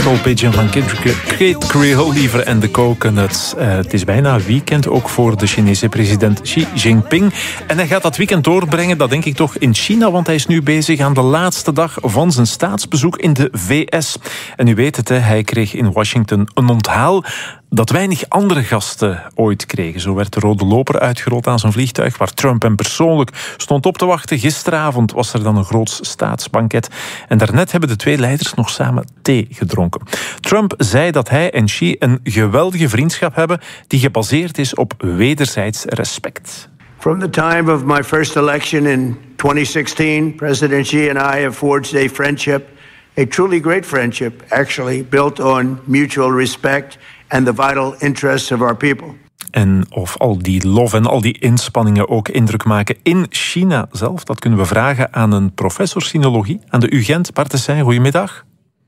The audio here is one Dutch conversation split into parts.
Purple Pigeon van Kid Creole, liever en de Coconuts. Het is bijna weekend, ook voor de Chinese president Xi Jinping. En hij gaat dat weekend doorbrengen, dat denk ik toch, in China, want hij is nu bezig aan de laatste dag van zijn staatsbezoek in de VS. En u weet het, hij kreeg in Washington een onthaal dat weinig andere gasten ooit kregen. Zo werd de rode loper uitgerold aan zijn vliegtuig, waar Trump hem persoonlijk stond op te wachten. Gisteravond was er dan een groot staatsbanket. En daarnet hebben de twee leiders nog samen thee gedronken. Trump zei dat hij en Xi een geweldige vriendschap hebben die gebaseerd is op wederzijds respect. From the time of my first election in 2016, President Xi and I have forged a friendship, a truly great friendship, actually, built on mutual respect and the vital interests of our people. En of al die lof en al die inspanningen ook indruk maken in China zelf, dat kunnen we vragen aan een professor sinologie aan de UGent. Bart de Sijn, goedemiddag.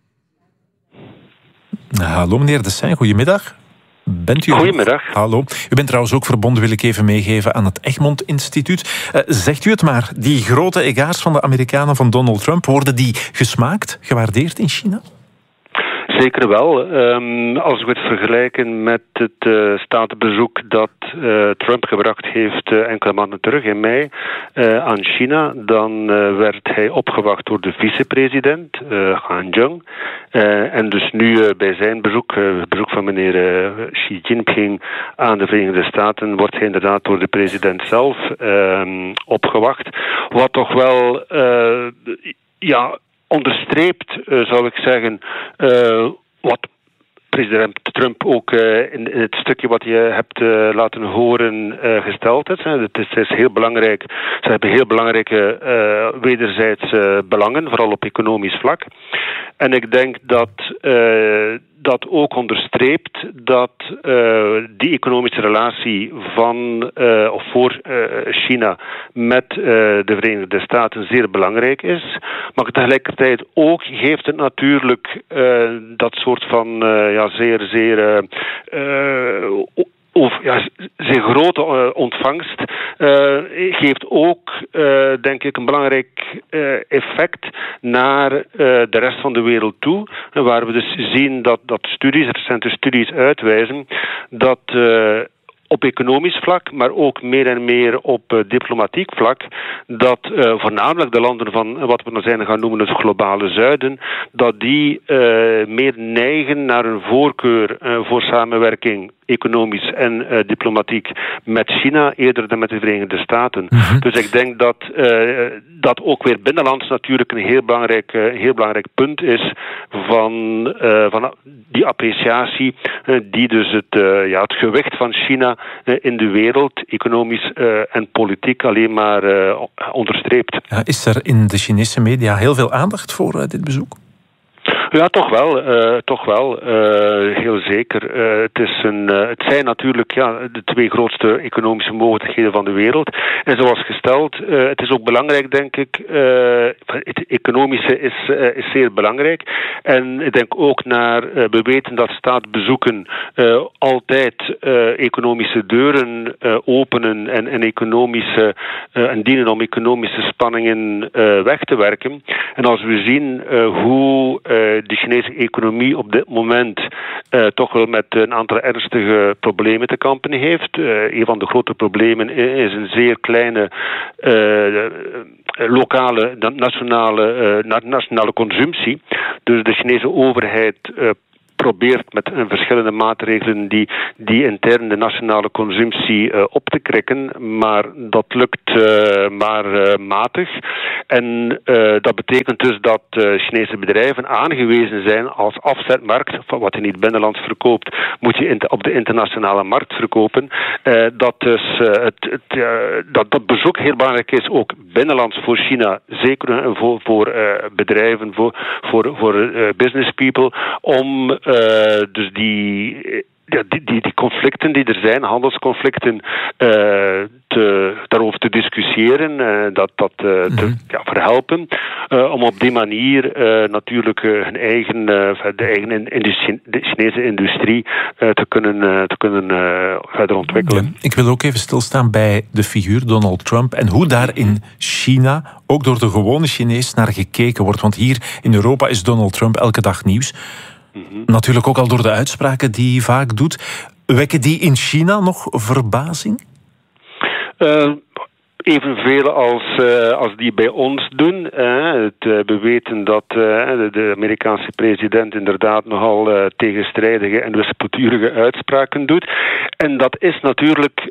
Hallo meneer de Sijn, goedemiddag. Bent u? Goedemiddag. Hallo. U bent trouwens ook verbonden, wil ik even meegeven, aan het Egmont Instituut. Zegt u het maar, die grote egaars van de Amerikanen van Donald Trump, worden die gesmaakt, gewaardeerd in China? Zeker wel. Als we het vergelijken met het staatsbezoek dat Trump gebracht heeft enkele maanden terug in mei aan China, dan werd hij opgewacht door de vicepresident, Han Zheng. En dus nu bij zijn bezoek, het bezoek van meneer Xi Jinping aan de Verenigde Staten, wordt hij inderdaad door de president zelf opgewacht. Wat toch wel onderstreept, zou ik zeggen, wat president Trump ook in het stukje wat je hebt laten horen gesteld heeft. Het is heel belangrijk. Ze hebben heel belangrijke wederzijds belangen, vooral op economisch vlak. En ik denk dat dat ook onderstreept dat die economische relatie van of voor China met de Verenigde Staten zeer belangrijk is. Maar tegelijkertijd ook geeft het natuurlijk dat soort van zeer grote ontvangst geeft ook, denk ik, een belangrijk effect naar de rest van de wereld toe. Waar we dus zien dat recente studies uitwijzen dat op economisch vlak, maar ook meer en meer op diplomatiek vlak, dat voornamelijk de landen van wat we dan gaan noemen het globale zuiden, dat die meer neigen naar een voorkeur voor samenwerking, economisch en diplomatiek, met China eerder dan met de Verenigde Staten. Mm-hmm. Dus ik denk dat dat ook weer binnenlands natuurlijk een heel belangrijk punt is van die appreciatie die dus het gewicht van China in de wereld, economisch en politiek, alleen maar onderstreept. Ja, is er in de Chinese media heel veel aandacht voor dit bezoek? Ja, toch wel. Heel zeker. Het zijn natuurlijk de twee grootste economische mogelijkheden van de wereld. En zoals gesteld, het is ook belangrijk, denk ik. Het economische is zeer belangrijk. En ik denk ook we weten dat staatsbezoeken altijd economische deuren openen en dienen om economische spanningen weg te werken. En als we zien hoe de Chinese economie op dit moment toch wel met een aantal ernstige problemen te kampen heeft. Een van de grote problemen is een zeer kleine lokale, nationale consumptie. Dus de Chinese overheid probeert met verschillende maatregelen die intern de nationale consumptie op te krikken, maar dat lukt maar matig. En dat betekent dus dat Chinese bedrijven aangewezen zijn als afzetmarkt, van wat je niet binnenlands verkoopt, moet je op de internationale markt verkopen. Dat dus dat bezoek heel belangrijk is, ook binnenlands voor China, zeker voor bedrijven, voor business people, om dus die conflicten die er zijn, handelsconflicten, daarover te discussiëren, te verhelpen, om op die manier natuurlijk de Chinese industrie te kunnen verder ontwikkelen. Ja, ik wil ook even stilstaan bij de figuur Donald Trump en hoe daar in China ook door de gewone Chinees naar gekeken wordt. Want hier in Europa is Donald Trump elke dag nieuws. Natuurlijk ook al door de uitspraken die hij vaak doet. Wekken die in China nog verbazing? Evenveel als die bij ons doen. We weten dat de Amerikaanse president inderdaad nogal tegenstrijdige en wispelturige uitspraken doet. En dat is natuurlijk...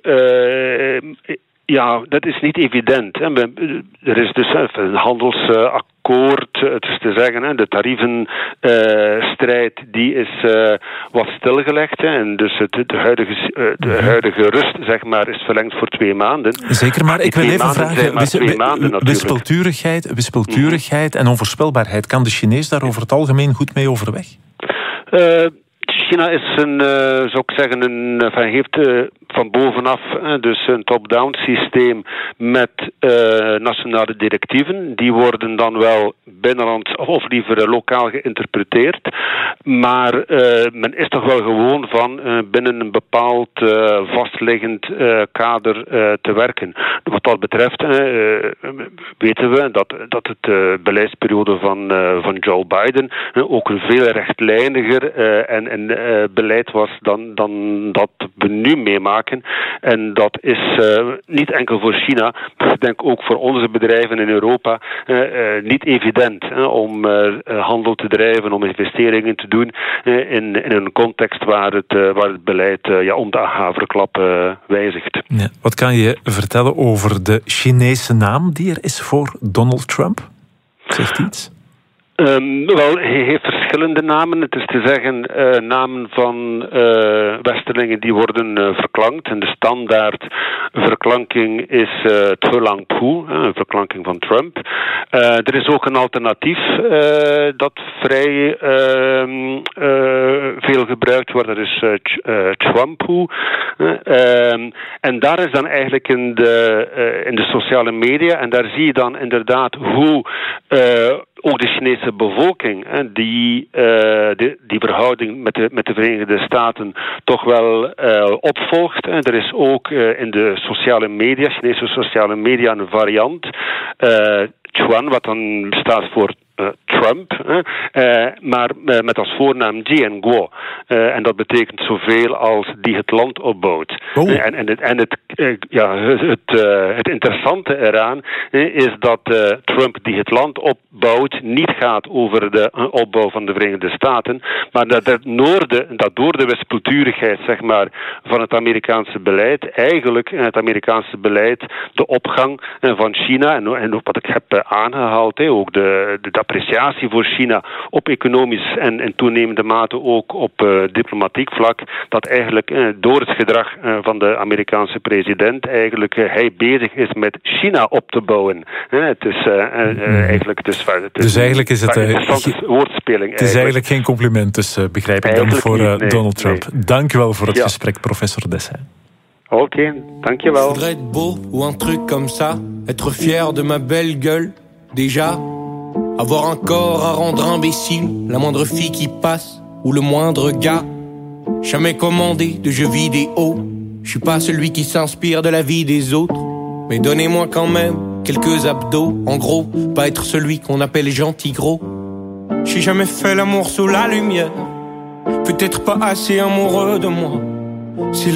dat is niet evident. Er is dus een handelsakkoord, het is te zeggen, de tarievenstrijd die is wat stilgelegd. En dus de huidige rust, zeg maar, is verlengd voor 2 maanden. Zeker, maar ik wil even vragen, wispelturigheid en onvoorspelbaarheid, kan de Chinees daar over het algemeen goed mee overweg? China is zou ik zeggen, heeft van bovenaf dus een top-down systeem met nationale directieven. Die worden dan wel binnenlands of liever lokaal geïnterpreteerd. Maar men is toch wel gewoon van binnen een bepaald vastliggend kader te werken. Wat dat betreft weten we dat het beleidsperiode van Joe Biden ook een veel rechtlijniger en beleid was dan dat we nu meemaken. En dat is niet enkel voor China, maar ik denk ook voor onze bedrijven in Europa niet evident om handel te drijven, om investeringen te doen in een context waar het beleid om de haverklap wijzigt. Ja. Wat kan je vertellen over de Chinese naam die er is voor Donald Trump? Zegt iets? Wel, hij heeft verschillende namen. Het is te zeggen, namen van westerlingen die worden verklankt. En de standaard verklanking is Trulang-Pu, een verklanking van Trump. Er is ook een alternatief dat vrij veel gebruikt wordt. Dat is Chwampu. En daar is dan eigenlijk in de sociale media, en daar zie je dan inderdaad hoe ook de Chinese bevolking die verhouding met de Verenigde Staten toch wel opvolgt. Er is ook in de sociale media, Chinese sociale media, een variant. Chuan, wat dan staat voor Trump, maar met als voornaam Jianguo. En dat betekent zoveel als die het land opbouwt. Het interessante eraan is dat Trump die het land opbouwt niet gaat over de opbouw van de Verenigde Staten, maar dat door de wispelturigheid, zeg maar, van het Amerikaanse beleid, eigenlijk het Amerikaanse beleid de opgang van China en ook wat ik heb aangehaald, ook de appreciatie voor China op economisch en in toenemende mate ook op diplomatiek vlak, dat eigenlijk door het gedrag van de Amerikaanse president eigenlijk hij bezig is met China op te bouwen. Het is eigenlijk een interessante woordspeling. Het is eigenlijk geen compliment, dus begrijp ik dan voor Donald Trump. Nee. Dank u wel voor het gesprek, professor Dessay. Oké, dankjewel. Je voudrais être beau ou un truc comme ça, être fier de ma belle gueule, déjà. Avoir un corps à rendre imbécile la moindre fille qui passe ou le moindre gars. Jamais commandé de jeux vidéo. Je suis pas celui qui s'inspire de la vie des autres, mais donnez-moi quand même quelques abdos. En gros, pas être celui qu'on appelle gentil gros. J'ai jamais fait l'amour sous la lumière, peut-être pas assez amoureux de moi. C'est